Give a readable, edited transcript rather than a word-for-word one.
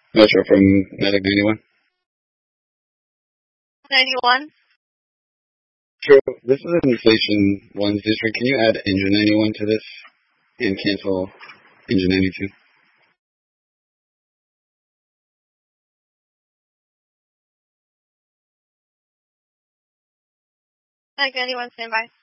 Metro from Medic 91. 91. True. This is an Inflation 1's district. Can you add Engine 91 to this and cancel Engine 92? Medic 91, stand by.